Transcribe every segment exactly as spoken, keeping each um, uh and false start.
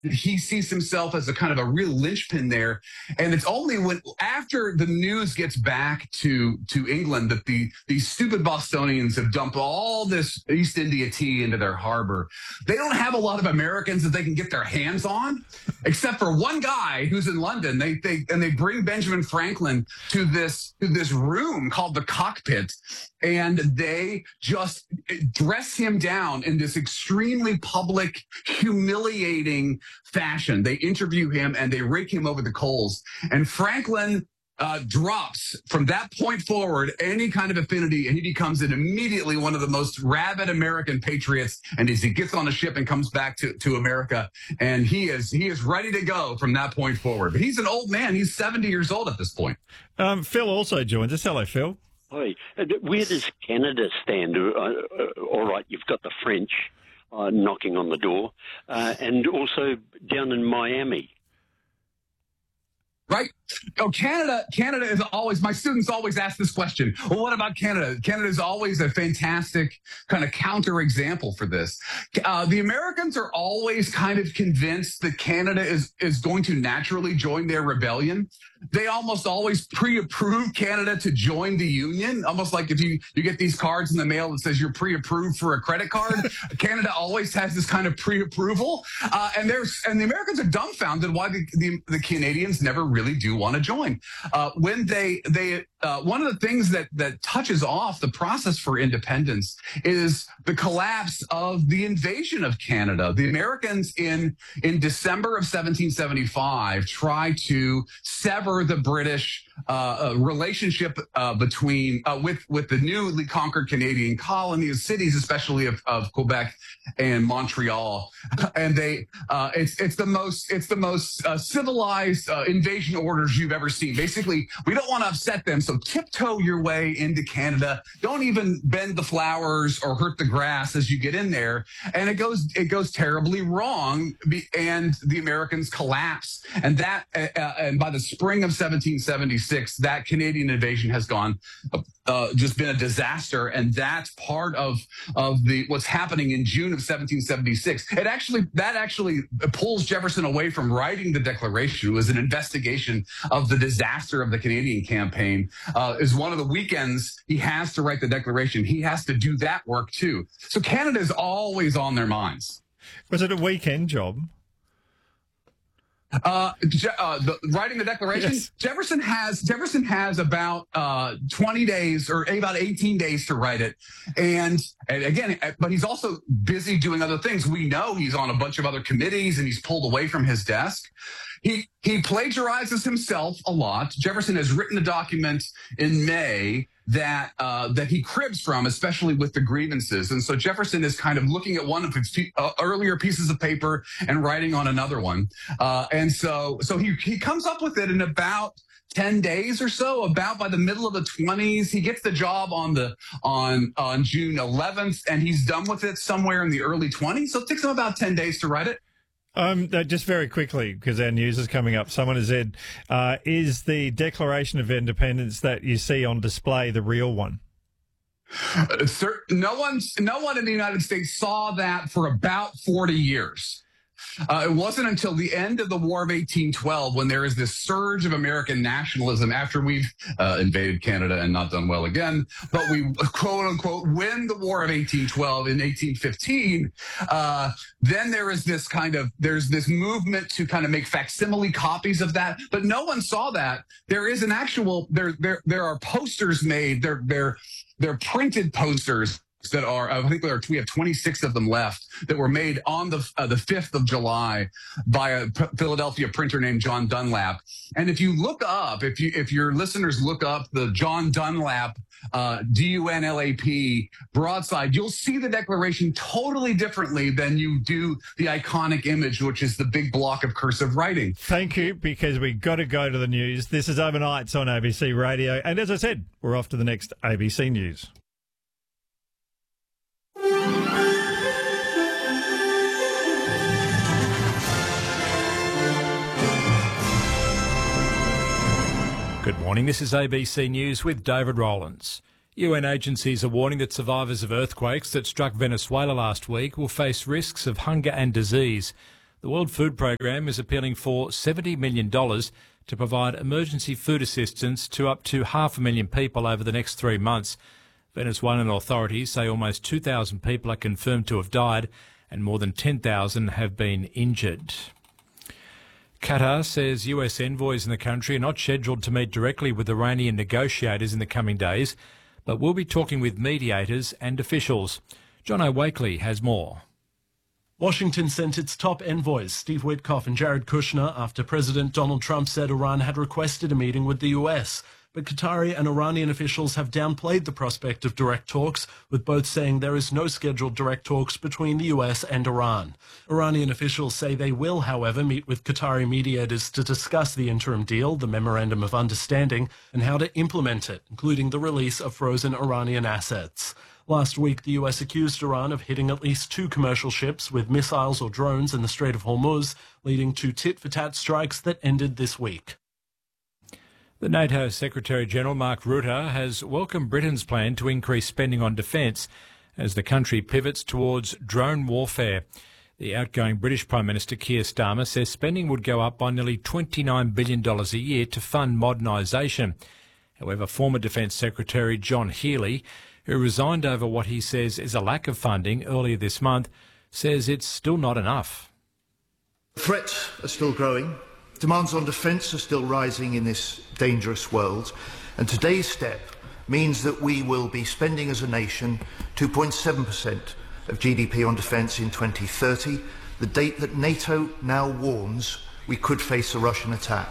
he sees himself as a kind of a real linchpin there. And it's only when after the news gets back to to England that the these stupid Bostonians have dumped all this East India tea into their harbor. They don't have a lot of Americans that they can get their hands on, except for one guy who's in London. They they and they bring Benjamin Franklin to this to this room called the cockpit, and they just dress him down in this extremely public, humiliating fashion. They interview him and they rake him over the coals. And Franklin uh, drops from that point forward any kind of affinity, and he becomes an immediately one of the most rabid American patriots. And as he gets on a ship and comes back to, to America, and he is he is ready to go from that point forward. But he's an old man. He's seventy years old at this point. Um, Phil also joins us. Hello, Phil. Hi. Where does Canada stand? Uh, uh, all right, you've got the French uh, knocking on the door, uh, and also down in Miami. Right. Oh, Canada, Canada is always, my students always ask this question. Well, what about Canada? Canada is always a fantastic kind of counterexample for this. Uh, the Americans are always kind of convinced that Canada is, is going to naturally join their rebellion. They almost always pre-approve Canada to join the Union, almost like if you, you get these cards in the mail that says you're pre-approved for a credit card. Canada always has this kind of pre-approval. Uh, and there's, and the Americans are dumbfounded why the, the, the Canadians never really do want to join. Uh, when they, they, uh, one of the things that, that touches off the process for independence is the collapse of the invasion of Canada. The Americans in, in December of seventeen seventy-five try to sever the British uh, uh, relationship uh, between uh, with with the newly conquered Canadian colonies, cities, especially of, of Quebec and Montreal, and they uh, it's it's the most it's the most uh, civilized uh, invasion orders you've ever seen. Basically, we don't want to upset them, so tiptoe your way into Canada. Don't even bend the flowers or hurt the grass as you get in there, and it goes it goes terribly wrong, and the Americans collapse, and that uh, and by the spring of seventeen seventy-six, that Canadian invasion has gone, uh, just been a disaster. And that's part of, of the, what's happening in June of seventeen seventy-six. It actually, that actually pulls Jefferson away from writing the Declaration. It was an investigation of the disaster of the Canadian campaign. Uh, is one of the weekends he has to write the Declaration. He has to do that work too. So Canada is always on their minds. Was it a weekend job? Uh, Je- uh, the, writing the Declaration, yes. Jefferson has Jefferson has about uh, twenty days or about eighteen days to write it, and, and again, but he's also busy doing other things. We know he's on a bunch of other committees and he's pulled away from his desk. He he plagiarizes himself a lot. Jefferson has written a document in May that uh, that he cribs from, especially with the grievances. And so Jefferson is kind of looking at one of his pe- uh, earlier pieces of paper and writing on another one. Uh, and so so he, he comes up with it in about ten days or so. About by the middle of the twenties, he gets the job on the on on June eleventh, and he's done with it somewhere in the early twenties. So it takes him about ten days to write it. Um, just very quickly, because our news is coming up, someone has said, uh, is the Declaration of Independence that you see on display the real one? Uh, sir, no one's, no one in the United States saw that for about forty years. Uh, it wasn't until the end of the War of eighteen twelve when there is this surge of American nationalism after we've uh, invaded Canada and not done well again, but we quote unquote win the War of eighteen twelve in eighteen fifteen. Uh, then there is this kind of, there's this movement to kind of make facsimile copies of that, but no one saw that. There is an actual, there, there, there are posters made, they're, they're, they're printed posters that are, I think there are, we have twenty-six of them left that were made on the uh, the fifth of July by a P- Philadelphia printer named John Dunlap. And if you look up, if you if your listeners look up the John Dunlap, uh, D U N L A P broadside, you'll see the Declaration totally differently than you do the iconic image, which is the big block of cursive writing. Thank you, because we got to go to the news. This is Overnights on A B C Radio. And as I said, we're off to the next A B C News. Good morning, this is A B C News with David Rowlands. U N agencies are warning that survivors of earthquakes that struck Venezuela last week will face risks of hunger and disease. The World Food Programme is appealing for seventy million dollars to provide emergency food assistance to up to half a million people over the next three months. Venezuelan authorities say almost two thousand people are confirmed to have died and more than ten thousand have been injured. Qatar says U S envoys in the country are not scheduled to meet directly with Iranian negotiators in the coming days, but will be talking with mediators and officials. John O'Wakely has more. Washington sent its top envoys, Steve Witkoff and Jared Kushner, after President Donald Trump said Iran had requested a meeting with the U S. But Qatari and Iranian officials have downplayed the prospect of direct talks, with both saying there is no scheduled direct talks between the U S and Iran. Iranian officials say they will, however, meet with Qatari mediators to discuss the interim deal, the Memorandum of Understanding, and how to implement it, including the release of frozen Iranian assets. Last week, the U S accused Iran of hitting at least two commercial ships with missiles or drones in the Strait of Hormuz, leading to tit-for-tat strikes that ended this week. The NATO Secretary-General Mark Rutte has welcomed Britain's plan to increase spending on defence as the country pivots towards drone warfare. The outgoing British Prime Minister Keir Starmer says spending would go up by nearly twenty-nine billion dollars a year to fund modernisation. However, former Defence Secretary John Healey, who resigned over what he says is a lack of funding earlier this month, says it's still not enough. Threats are still growing. Demands on defence are still rising in this dangerous world, and today's step means that we will be spending as a nation two point seven percent of G D P on defence in twenty thirty, the date that NATO now warns we could face a Russian attack.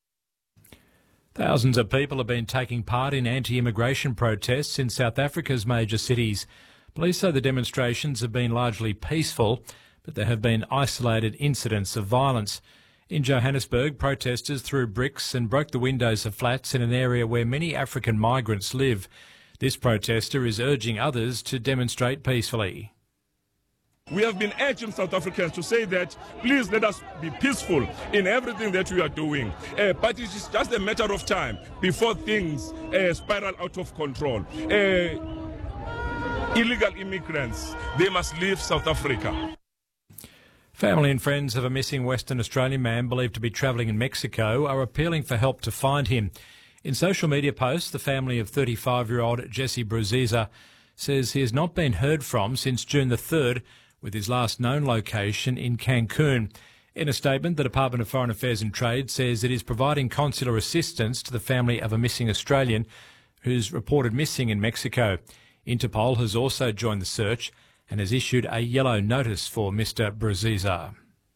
Thousands of people have been taking part in anti-immigration protests in South Africa's major cities. Police say the demonstrations have been largely peaceful, but there have been isolated incidents of violence. In Johannesburg, protesters threw bricks and broke the windows of flats in an area where many African migrants live. This protester is urging others to demonstrate peacefully. We have been urging South Africans to say that, please let us be peaceful in everything that we are doing. Uh, but it is just a matter of time before things uh, spiral out of control. Uh, illegal immigrants, they must leave South Africa. Family and friends of a missing Western Australian man believed to be travelling in Mexico are appealing for help to find him. In social media posts, the family of thirty-five-year-old Jesse Bruziza says he has not been heard from since June the third, with his last known location in Cancun. In a statement, the Department of Foreign Affairs and Trade says it is providing consular assistance to the family of a missing Australian who's reported missing in Mexico. Interpol has also joined the search and has issued a yellow notice for Mister Bruziza.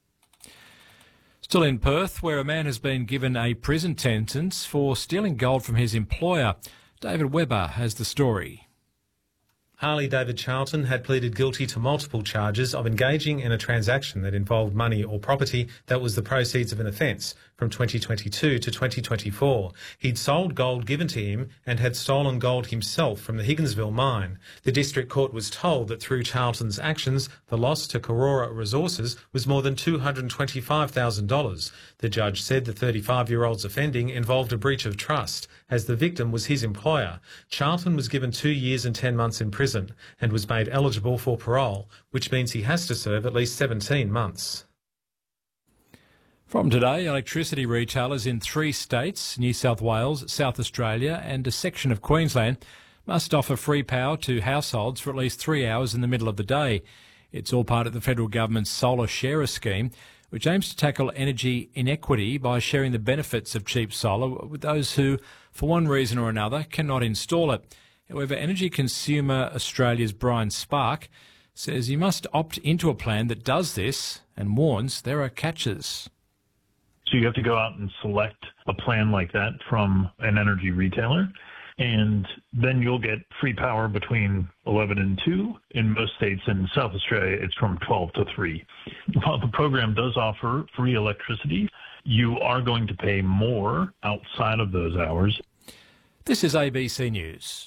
Still in Perth, where a man has been given a prison sentence for stealing gold from his employer. David Webber has the story. Harley David Charlton had pleaded guilty to multiple charges of engaging in a transaction that involved money or property that was the proceeds of an offence from twenty twenty-two to twenty twenty-four. He'd sold gold given to him and had stolen gold himself from the Higginsville mine. The District Court was told that through Charlton's actions, the loss to Karora Resources was more than two hundred twenty-five thousand dollars. The judge said the thirty-five-year-old's offending involved a breach of trust, as the victim was his employer. Charlton was given two years and ten months in prison and was made eligible for parole, which means he has to serve at least seventeen months. From today, electricity retailers in three states, New South Wales, South Australia and a section of Queensland, must offer free power to households for at least three hours in the middle of the day. It's all part of the federal government's Solar Sharer scheme, which aims to tackle energy inequity by sharing the benefits of cheap solar with those who, for one reason or another, cannot install it. However, Energy Consumer Australia's Brian Spark says you must opt into a plan that does this and warns there are catches. So you have to go out and select a plan like that from an energy retailer, and then you'll get free power between eleven and two. In most states in South Australia, it's from twelve to three. While the program does offer free electricity, you are going to pay more outside of those hours. This is A B C News.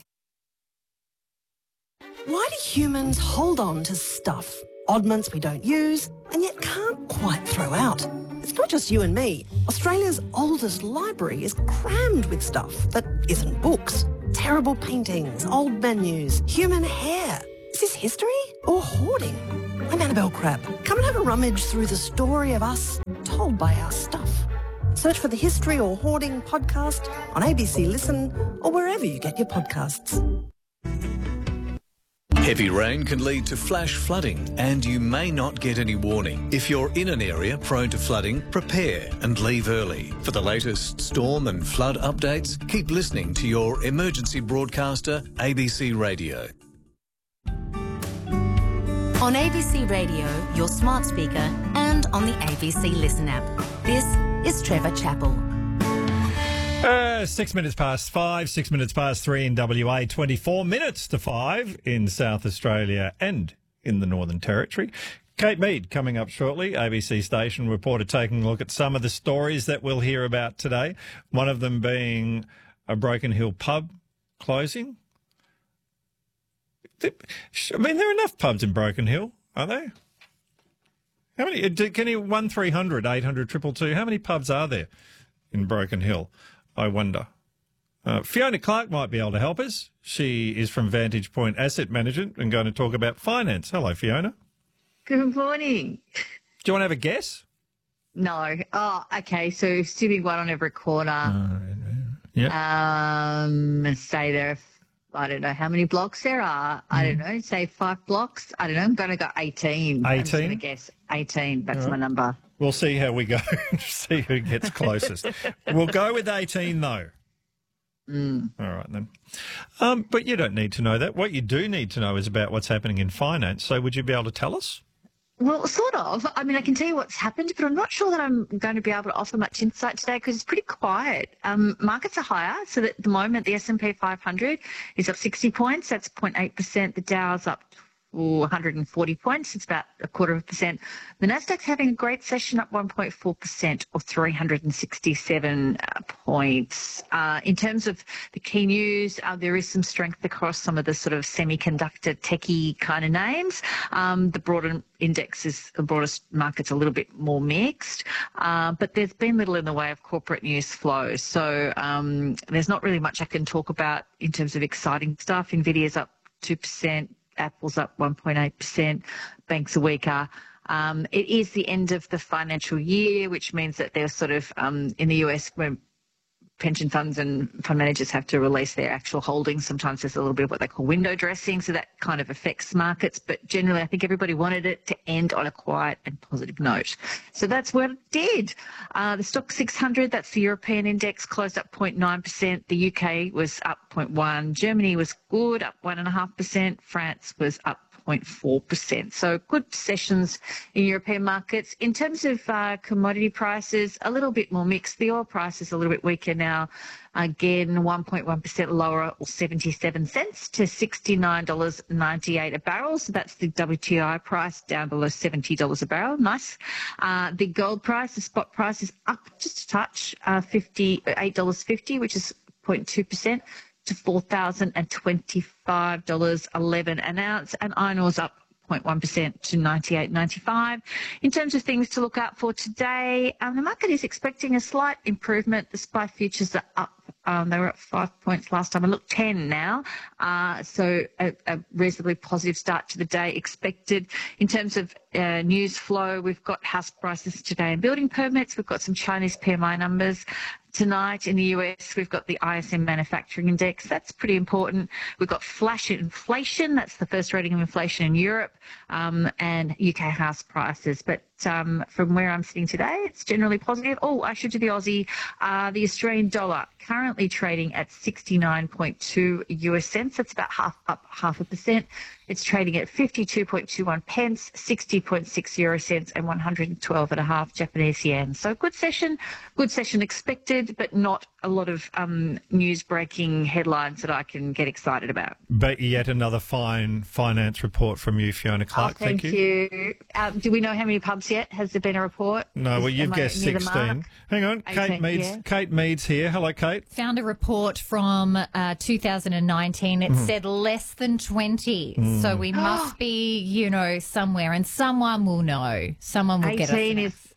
Why do humans hold on to stuff? Oddments we don't use and yet can't quite throw out. It's not just you and me. Australia's oldest library is crammed with stuff that isn't books. Terrible paintings, old menus, human hair. Is this history or hoarding? I'm out of Annabelle Crab. Come and have a rummage through the story of us told by our stuff. Search for the History or Hoarding podcast on A B C Listen or wherever you get your podcasts. Heavy rain can lead to flash flooding and you may not get any warning. If you're in an area prone to flooding, prepare and leave early. For the latest storm and flood updates, keep listening to your emergency broadcaster, A B C Radio. On A B C Radio, your smart speaker, and on the A B C Listen app. This is Trevor Chappell. Uh, six minutes past five, six minutes past three in W A, twenty-four minutes to five in South Australia and in the Northern Territory. Kate Mead coming up shortly, A B C station reporter taking a look at some of the stories that we'll hear about today. One of them being a Broken Hill pub closing. I mean, there are enough pubs in Broken Hill, are there? How many? Can you one three hundred eight hundred two two two? How many pubs are there in Broken Hill? I wonder. Uh, Fiona Clark might be able to help us. She is from Vantage Point Asset Management and going to talk about finance. Hello, Fiona. Good morning. Do you want to have a guess? No. Oh, okay. So assuming one on every corner. Uh, yeah. Um, say there, I don't know how many blocks there are. I don't know. Say five blocks. I don't know. I'm going to go eighteen. eighteen? I'm just going to guess eighteen. That's right. My number. We'll see how we go. See who gets closest. We'll go with eighteen, though. Mm. All right, then. Um, but you don't need to know that. What you do need to know is about what's happening in finance. So would you be able to tell us? Well, sort of. I mean, I can tell you what's happened, but I'm not sure that I'm going to be able to offer much insight today because it's pretty quiet. Um, markets are higher. So that at the moment, the S and P five hundred is up sixty points. That's zero point eight percent. The Dow's up one hundred forty points. It's about a quarter of a percent. The Nasdaq's having a great session, up one point four percent or three hundred sixty-seven uh, points. Uh, in terms of the key news, uh, there is some strength across some of the sort of semiconductor techie kind of names. Um, the broader index is, the broadest market's a little bit more mixed, uh, but there's been little in the way of corporate news flow. So um, there's not really much I can talk about in terms of exciting stuff. Nvidia's up two percent. Apple's up one point eight percent, banks are weaker. Um, it is the end of the financial year, which means that they're sort of um, in the U S when pension funds and fund managers have to release their actual holdings. Sometimes there's a little bit of what they call window dressing, so that kind of affects markets. But generally, I think everybody wanted it to end on a quiet and positive note. So that's what it did. Uh, the Stock six hundred, that's the European index, closed up zero point nine percent. The U K was up zero point one percent. Germany was good, up one point five percent. France was up zero point four percent. So good sessions in European markets. In terms of uh, commodity prices, a little bit more mixed. The oil price is a little bit weaker now. Again, one point one percent lower, or seventy-seven cents to sixty-nine dollars ninety-eight a barrel. So that's the W T I price, down below seventy dollars a barrel. Nice. Uh, the gold price, the spot price, is up just a touch, uh, fifty-eight dollars fifty, which is zero point two percent. to four thousand twenty-five dollars eleven an ounce, and iron ore's up zero point one percent to ninety-eight ninety-five. In terms of things to look out for today, um, the market is expecting a slight improvement. The S P Y futures are up. Um, they were at five points last time. I look ten now. Uh, so a, a reasonably positive start to the day expected. In terms of uh, news flow, we've got house prices today and building permits. We've got some Chinese P M I numbers. Tonight in the U S, we've got the I S M manufacturing index. That's pretty important. We've got flash inflation. That's the first reading of inflation in Europe, um, and U K house prices. But um, from where I'm sitting today, it's generally positive. Oh, I should do the Aussie. Uh, the Australian dollar currently trading at sixty-nine point two U S cents. That's about half up half a percent. It's trading at fifty-two point two one pence, sixty point six euro cents, and one hundred twelve and a half Japanese yen. So good session, good session expected, but not a lot of um, news-breaking headlines that I can get excited about. But yet another fine finance report from you, Fiona Clark. Oh, thank, thank you. you. Um, do we know how many pubs yet? Has there been a report? No, well, Is, you've am I guessed near the sixteen. mark? Hang on, Kate eighteen, Mead's, yeah. Kate Mead's here. Hello, Kate. Found a report from uh, two thousand nineteen. It Mm. said less than twenty. Mm. So we must be, you know, somewhere, and someone will know. Someone will get us. eighteen an- is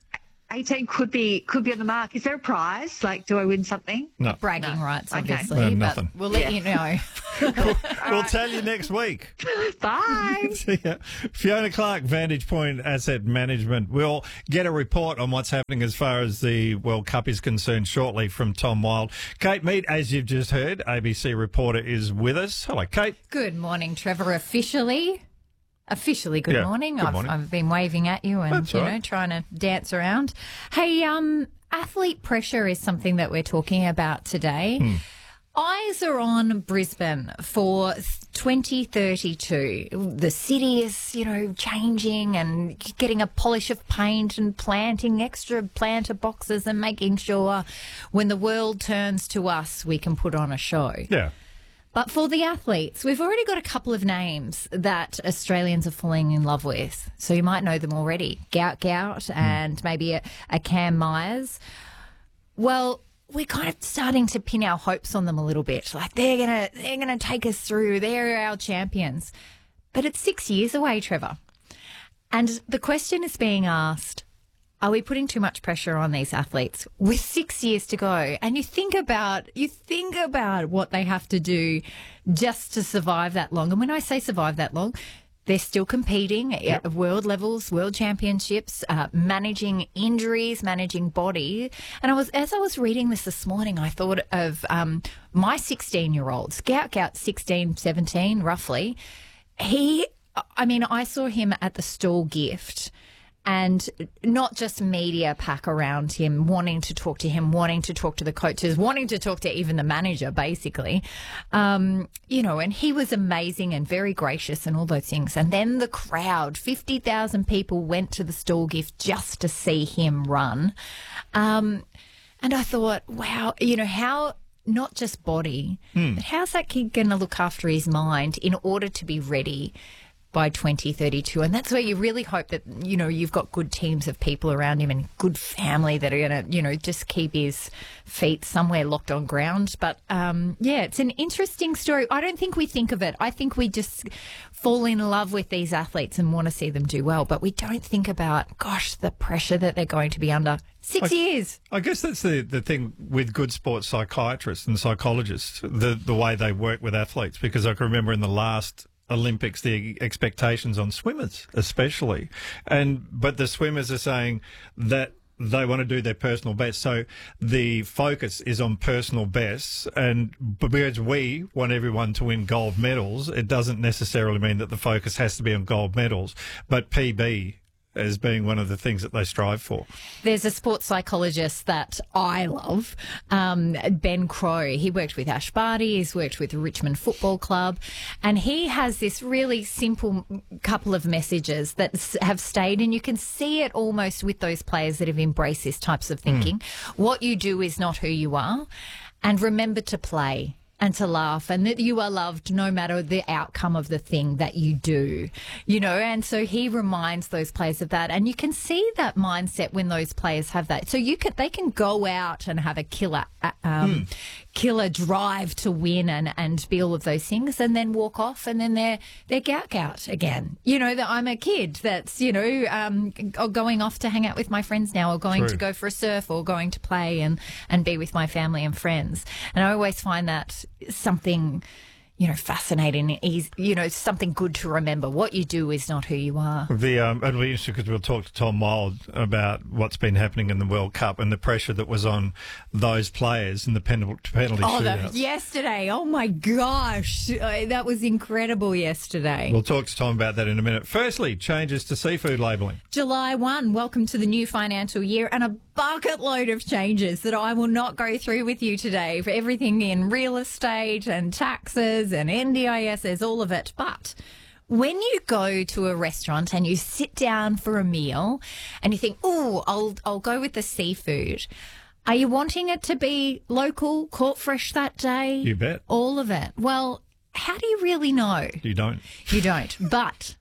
eighteen could be could be on the mark. Is there a prize? Like, do I win something? No. Bragging No. rights, Okay. obviously. No, but nothing. we'll let Yeah. you know. We'll tell you next week. Bye. See ya. Fiona Clark, Vantage Point Asset Management. We'll get a report on what's happening as far as the World Cup is concerned shortly from Tom Wild. Kate Mead, as you've just heard, A B C reporter, is with us. Hello, Kate. Good morning, Trevor. Officially, officially, good Yeah, morning. good I've, morning. I've been waving at you and That's you all know right. trying to dance around. Hey, um, athlete pressure is something that we're talking about today. Hmm. Eyes are on Brisbane for twenty thirty-two. The city is, you know, changing and getting a polish of paint and planting extra planter boxes and making sure when the world turns to us, we can put on a show. Yeah. But for the athletes, we've already got a couple of names that Australians are falling in love with. So you might know them already. Gout Gout mm. and maybe a, a Cam Myers. Well, we're kind of starting to pin our hopes on them a little bit. Like they're gonna they're gonna take us through. They're our champions. But it's six years away, Trevor. And the question is being asked, are we putting too much pressure on these athletes with six years to go? And you think about you think about what they have to do just to survive that long. And when I say survive that long, they're still competing Yep. at world levels, world championships, uh, managing injuries, managing body. And I was, as I was reading this this morning, I thought of um, my sixteen-year-old, Gout Gout, sixteen, seventeen, roughly. He, I mean, I saw him at the Stall Gift. And not just media pack around him, wanting to talk to him, wanting to talk to the coaches, wanting to talk to even the manager, basically. Um, you know, and he was amazing and very gracious and all those things. And then the crowd, fifty thousand people went to the Stall Gift just to see him run. Um, and I thought, wow, you know, how... not just body, Hmm. but how's that kid going to look after his mind in order to be ready by twenty thirty-two? And that's where you really hope that, you know, you've got good teams of people around him and good family that are going to, you know, just keep his feet somewhere locked on ground. But, um, yeah, it's an interesting story. I don't think we think of it. I think we just fall in love with these athletes and want to see them do well. But we don't think about, gosh, the pressure that they're going to be under. Six I, years. I guess that's the, the thing with good sports psychiatrists and psychologists, the, the way they work with athletes, because I can remember in the last Olympics, the expectations on swimmers especially. And but the swimmers are saying that they want to do their personal best. So the focus is on personal bests. And because we want everyone to win gold medals, it doesn't necessarily mean that the focus has to be on gold medals. But P B as being one of the things that they strive for. There's a sports psychologist that I love, um, Ben Crowe. He worked with Ash Barty, he's worked with Richmond Football Club, and he has this really simple couple of messages that s- have stayed, and you can see it almost with those players that have embraced this types of thinking. Mm. What you do is not who you are, and remember to play and to laugh, and that you are loved no matter the outcome of the thing that you do, you know. And so he reminds those players of that, and you can see that mindset when those players have that. So you can, they can go out and have a killer, uh, um, mm. killer drive to win and, and be all of those things, and then walk off, and then they're they're gout gout again. You know, that I'm a kid that's, you know, um, going off to hang out with my friends now, or going True. to go for a surf, or going to play and and be with my family and friends. And I always find that something, you know, fascinating, is, you know, something good to remember. What you do is not who you are. The um, it'll be interesting because we'll talk to Tom Wild about what's been happening in the World Cup and the pressure that was on those players in the penalty, penalty Oh, shootouts. the, yesterday. Oh, my gosh. Uh, that was incredible yesterday. We'll talk to Tom about that in a minute. Firstly, changes to seafood labelling. July first, welcome to the new financial year, and a bucket load of changes that I will not go through with you today, for everything in real estate and taxes and N D I S, there's all of it. But when you go to a restaurant and you sit down for a meal and you think, oh, I'll, I'll go with the seafood, are you wanting it to be local, caught fresh that day? You bet. All of it. Well, how do you really know? You don't. You don't. But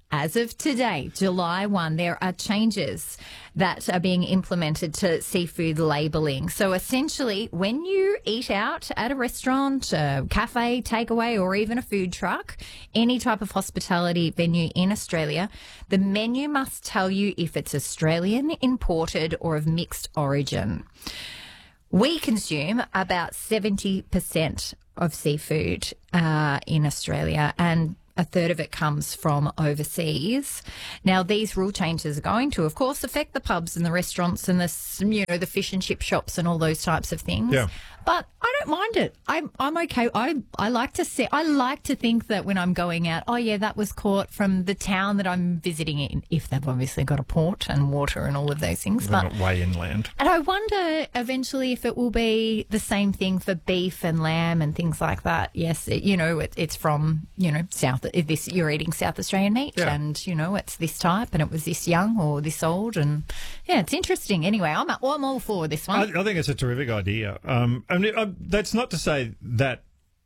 as of today, July first, there are changes that are being implemented to seafood labelling. So essentially, when you eat out at a restaurant, a cafe, takeaway, or even a food truck, any type of hospitality venue in Australia, the menu must tell you if it's Australian, imported, or of mixed origin. We consume about seventy percent of seafood uh, in Australia, and a third of it comes from overseas. Now, these rule changes are going to, of course, affect the pubs and the restaurants and the, you know, the fish and chip shops and all those types of things. Yeah. But I don't mind it. I'm I'm okay. I I like to see. I like to think that when I'm going out, oh yeah, that was caught from the town that I'm visiting in. If they've obviously got a port and water and all of those things, They're but not way inland. and I wonder eventually if it will be the same thing for beef and lamb and things like that. Yes, it, you know, it, it's from, you know, South, this, you're eating South Australian meat, Yeah. and, you know, it's this type and it was this young or this old. And yeah, it's interesting. Anyway, I'm, I'm all for this one. I, I think it's a terrific idea. Um, I mean, uh, that's not to say that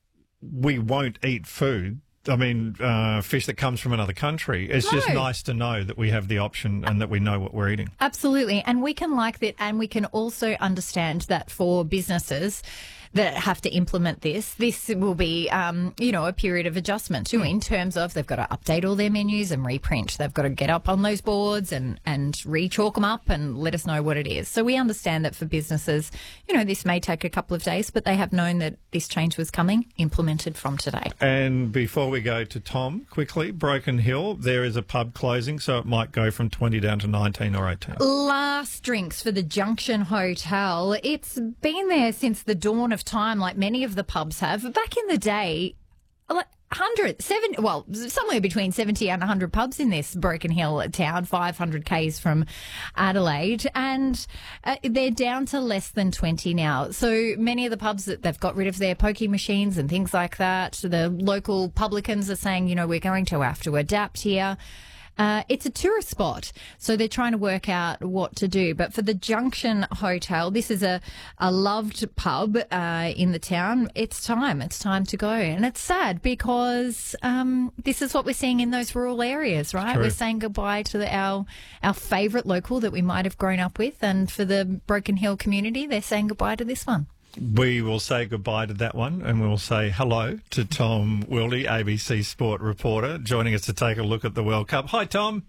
we won't eat food. I mean, uh, fish that comes from another country. It's just No. nice to know that we have the option and that we know what we're eating. Absolutely. And we can like that, and we can also understand that for businesses that have to implement this, this will be, um, you know, a period of adjustment too, in terms of they've got to update all their menus and reprint. They've got to get up on those boards and, and re-chalk them up and let us know what it is. So we understand that for businesses, you know, this may take a couple of days, but they have known that this change was coming, implemented from today. And before we go to Tom, quickly, Broken Hill, there is a pub closing, so it might go from twenty down to nineteen or eighteen. Last drinks for the Junction Hotel. It's been there since the dawn of time, like many of the pubs have. Back in the day, like one hundred, seven, well, somewhere between seventy and one hundred pubs in this Broken Hill town, five hundred kays from Adelaide, and uh, they're down to less than twenty now. So many of the pubs, that they've got rid of their pokie machines and things like that. The local publicans are saying, you know, we're going to have to adapt here. Uh, it's a tourist spot, so they're trying to work out what to do. But for the Junction Hotel, this is a, a loved pub uh, in the town. It's time. It's time to go. And it's sad because um, this is what we're seeing in those rural areas, right? True. We're saying goodbye to the, our, our favourite local that we might have grown up with. And for the Broken Hill community, they're saying goodbye to this one. We will say goodbye to that one, and we'll say hello to Tom Wilde, A B C Sport reporter, joining us to take a look at the World Cup. Hi, Tom.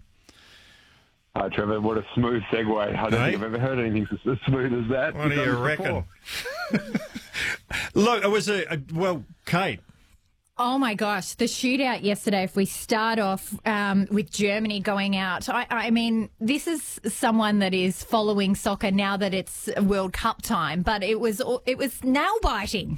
Hi, Trevor. What a smooth segue. I don't Hey. think I've ever heard anything as smooth as that. What do You've you done this reckon? before. Look, it was a, a well, Kate. Oh my gosh, the shootout yesterday, if we start off um, with Germany going out, I, I mean, this is someone that is following soccer now that it's World Cup time, but it was it was nail biting.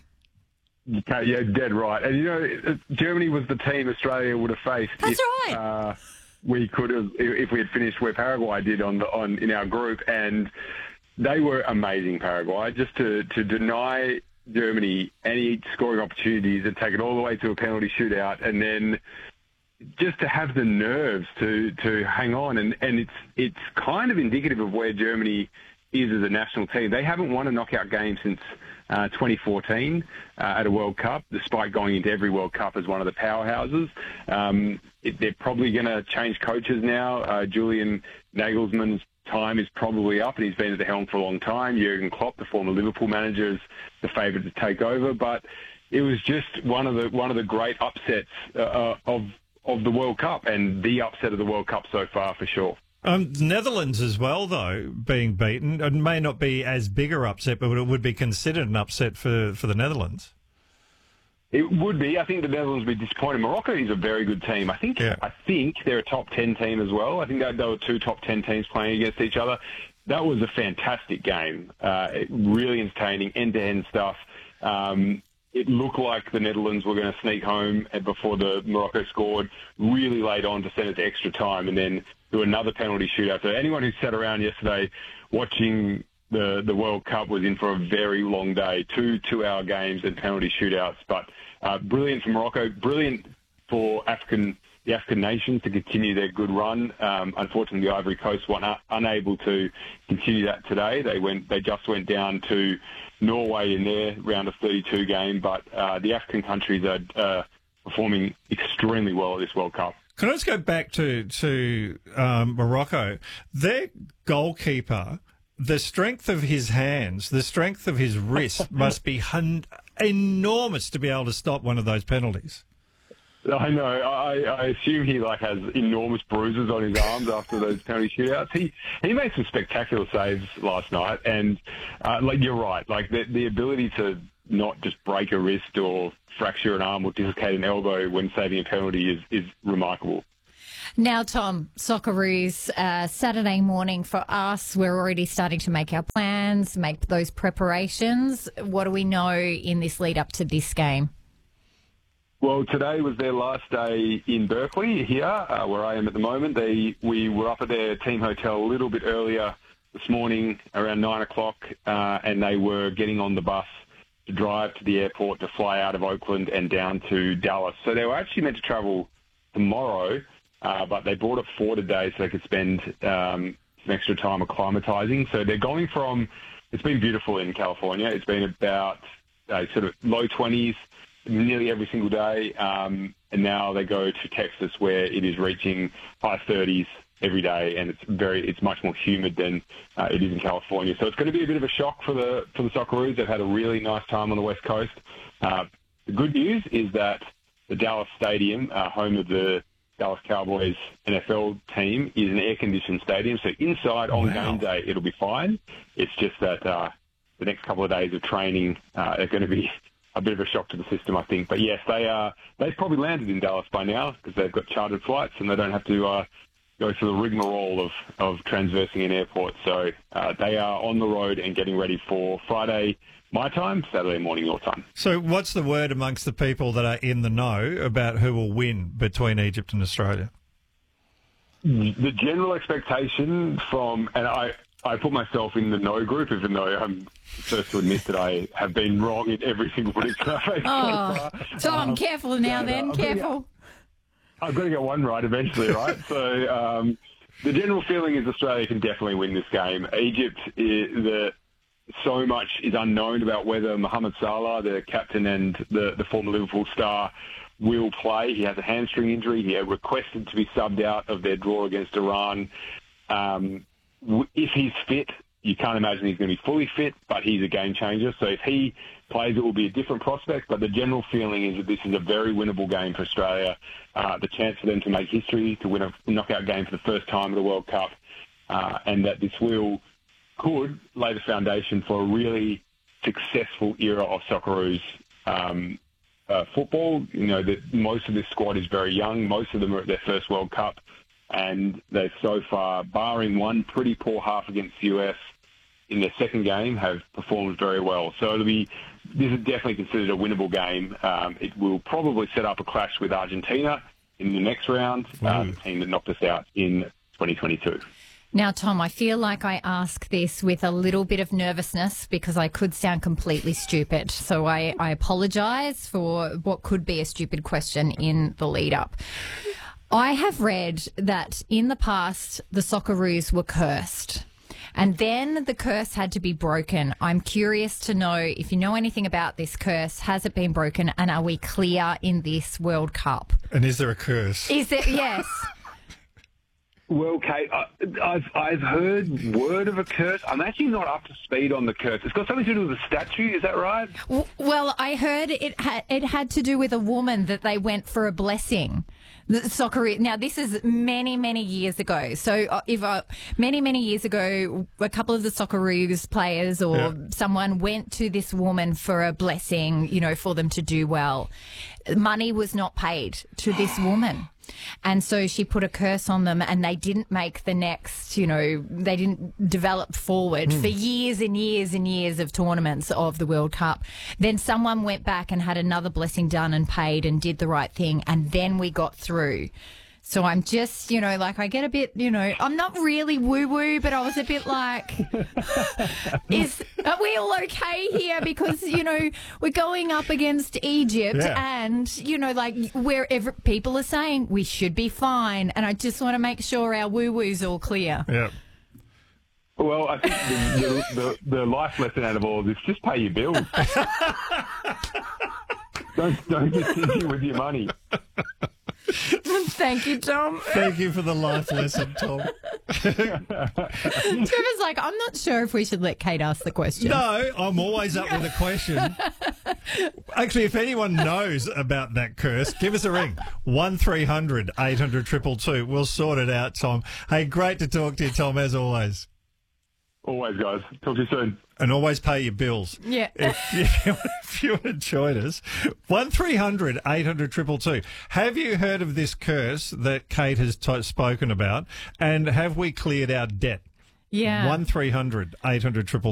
Okay, yeah, dead right. And, you know, Germany was the team Australia would have faced. That's if, right. Uh, we could have, if we had finished where Paraguay did on the, on in our group, and they were amazing, Paraguay. Just to, to deny Germany any scoring opportunities and take it all the way to a penalty shootout, and then just to have the nerves to, to hang on. And, and it's it's kind of indicative of where Germany is as a national team. They haven't won a knockout game since uh, twenty fourteen uh, at a World Cup, despite going into every World Cup as one of the powerhouses. Um, it, they're probably going to change coaches now. Uh, Julian Nagelsmann's time is probably up, and he's been at the helm for a long time. Jurgen Klopp, the former Liverpool manager, is the favourite to take over. But it was just one of the one of the great upsets uh, of of the World Cup, and the upset of the World Cup so far for sure. Um, Netherlands as well, though, being beaten. It may not be as big a upset, but it would be considered an upset for, for the Netherlands. It would be. I think the Netherlands would be disappointed. Morocco is a very good team. I think Yeah. I think they're a top ten team as well. I think they, they were two top ten teams playing against each other. That was a fantastic game. Uh, it- really entertaining, end-to-end stuff. Um, it looked like the Netherlands were going to sneak home before the Morocco scored, really late on to send it to extra time, and then do another penalty shootout. So anyone who sat around yesterday watching the the World Cup was in for a very long day, two two-hour games and penalty shootouts. But uh, brilliant for Morocco, brilliant for African the African nations to continue their good run. Um, unfortunately, the Ivory Coast were un- unable to continue that today. They went they just went down to Norway in their round of thirty-two game, but uh, the African countries are uh, performing extremely well at this World Cup. Can I just go back to to um, Morocco? Their goalkeeper, the strength of his hands, the strength of his wrist must be hun- enormous to be able to stop one of those penalties. I know. I, I assume he like has enormous bruises on his arms after those penalty shootouts. He he made some spectacular saves last night, and uh, like you're right, like the the ability to not just break a wrist or fracture an arm or dislocate an elbow when saving a penalty is is remarkable. Now, Tom, Socceroos, uh, Saturday morning for us. We're already starting to make our plans, make those preparations. What do we know in this lead up to this game? Well, today was their last day in Berkeley here, uh, where I am at the moment. They we were up at their team hotel a little bit earlier this morning, around nine o'clock, uh, and they were getting on the bus to drive to the airport to fly out of Oakland and down to Dallas. So they were actually meant to travel tomorrow, uh, but they brought it forward a day so they could spend um, some extra time acclimatizing. So they're going from, it's been beautiful in California. It's been about uh, sort of low twenties nearly every single day, um, and now they go to Texas where it is reaching high thirties every day, and it's very it's much more humid than uh, it is in California. So it's going to be a bit of a shock for the for the Socceroos. They've had a really nice time on the West Coast. Uh, the good news is that the Dallas Stadium, uh, home of the Dallas Cowboys N F L team, is an air-conditioned stadium. So inside on wow. game day, it'll be fine. It's just that uh, the next couple of days of training uh, are going to be a bit of a shock to the system, I think. But yes, they are. They've probably landed in Dallas by now because they've got chartered flights and they don't have to uh, go through the rigmarole of, of transversing an airport. So uh, they are on the road and getting ready for Friday my time, Saturday morning your time. So what's the word amongst the people that are in the know about who will win between Egypt and Australia? The general expectation from, and I, I put myself in the no group, even though I'm first to admit that I have been wrong in every single prediction I've made. Oh, Tom, um, careful now so, then, uh, careful. I've got to get one right eventually, right? so um, the general feeling is Australia can definitely win this game. Egypt, is, the, so much is unknown about whether Mohamed Salah, the captain and the, the former Liverpool star, will play. He has a hamstring injury. He had requested to be subbed out of their draw against Iran. Um, if he's fit, you can't imagine he's going to be fully fit, but he's a game changer. So if he plays, it will be a different prospect. But the general feeling is that this is a very winnable game for Australia. Uh, the chance for them to make history, to win a knockout game for the first time at the World Cup, uh, and that this will could lay the foundation for a really successful era of Socceroos um, uh, football. You know, that most of this squad is very young. Most of them are at their first World Cup. And they've so far, barring one pretty poor half against the U S in their second game, have performed very well. So it'll be, this is definitely considered a winnable game. Um, it will probably set up a clash with Argentina in the next round, mm. uh, the team that knocked us out in twenty twenty-two. Now, Tom, I feel like I ask this with a little bit of nervousness because I could sound completely stupid. So I, I apologise for what could be a stupid question in the lead up. I have read that in the past, the Socceroos were cursed. And then the curse had to be broken. I'm curious to know if you know anything about this curse. Has it been broken? And are we clear in this World Cup? And is there a curse? Is there? Yes. Well, Kate, I, I've I've heard word of a curse. I'm actually not up to speed on the curse. It's got something to do with a statue. Is that right? Well, I heard it had it had to do with a woman that they went for a blessing. The soccer. Now, this is many, many years ago. So, uh, if uh, many, many years ago, a couple of the Socceroos players or yeah. someone went to this woman for a blessing, you know, for them to do well. Money was not paid to this woman. And so she put a curse on them and they didn't make the next, you know, they didn't develop forward mm. for years and years and years of tournaments of the World Cup. Then someone went back and had another blessing done and paid and did the right thing. And then we got through. So I'm just, you know, like I get a bit, you know, I'm not really woo-woo, but I was a bit like, is are we all okay here? Because, you know, we're going up against Egypt yeah. and, you know, like wherever people are saying we should be fine. And I just want to make sure our woo-woo's all clear. Yeah. Well, I think the, the, the, the life lesson out of all of this, just pay your bills. don't, don't get stingy with your money. Thank you, Tom. Thank you for the life lesson, Tom. Trevor's like, I'm not sure if we should let Kate ask the question. No, I'm always up with a question. Actually, if anyone knows about that curse, give us a ring. one three hundred eight hundred two two two. We'll sort it out, Tom. Hey, great to talk to you, Tom, as always. Always, guys. Talk to you soon. And always pay your bills. Yeah. If, if, if you want to join us, one three hundred eight hundred two two two. Have you heard of this curse that Kate has t- spoken about? And have we cleared our debt? Yeah. one three hundred eight hundred two two two.